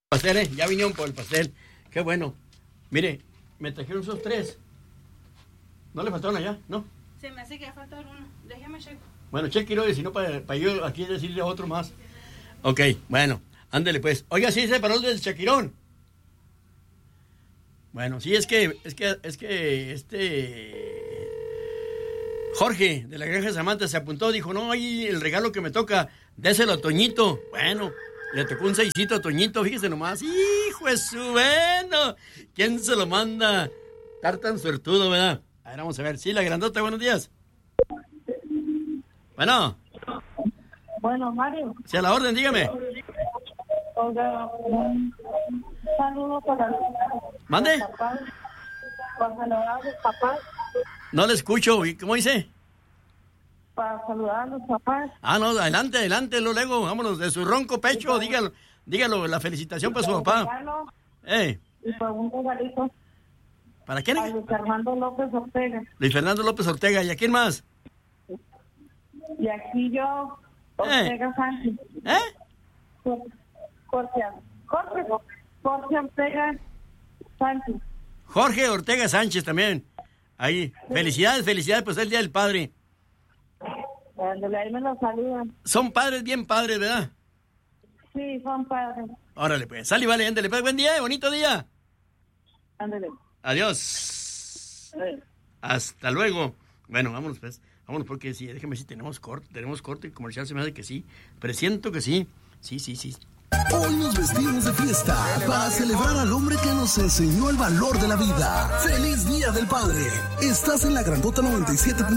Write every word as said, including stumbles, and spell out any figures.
Pastel, ¿eh? Ya vinieron por el pastel. Qué bueno. Mire, me trajeron esos tres. ¿No le faltaron allá? ¿No? Se me hace que falta uno. Déjame checo. Bueno, chequilo, si no, para, para yo aquí decirle otro más. Ok, bueno, ándele pues. Oiga, sí, se paró el del Chaquirón. Bueno, sí, es que, es que, es que, este... Jorge, de la Granja Samantha, se apuntó, dijo, no, ahí el regalo que me toca, déselo a Toñito. Bueno, le tocó un seisito a Toñito, fíjese nomás. ¡Hijo de su bueno! ¿Quién se lo manda? Estar tan suertudo, ¿verdad? A ver, vamos a ver. Sí, la grandota, buenos días. Bueno. Bueno, Mario. Sí, a la orden, dígame. Oiga, un saludo para... ¿Mande? Papá, para saludar a los papás. No le escucho. ¿Cómo dice? Para saludar a los papás. Ah, no, adelante, adelante, lo luego, vámonos, de su ronco pecho, dígalo, dígalo, la felicitación para su papá. Regalo, Eh. y para un regalito. ¿Para quién? A Luis Fernando López Ortega. Luis Fernando López Ortega, ¿y a quién más? Y aquí yo, Ortega Eh. Sánchez. ¿Eh? Jorge, Jorge, Jorge Ortega Sánchez. Jorge Ortega Sánchez también. Ahí, felicidades, felicidades, pues es el Día del Padre. Ándale, ahí me lo saludan. Son padres, bien padres, ¿verdad? Sí, son padres. Órale, pues, sale y vale, ándale, pues, buen día, bonito día. Ándale. Adiós. Eh. Hasta luego. Bueno, vámonos, pues, vámonos, porque sí, déjeme decir, tenemos corte, tenemos corte comercial, se me hace que sí, presiento que sí, sí, sí, sí. Hoy nos vestimos de fiesta para celebrar al hombre que nos enseñó el valor de la vida. ¡Feliz Día del Padre! Estás en la Grandota noventa y siete.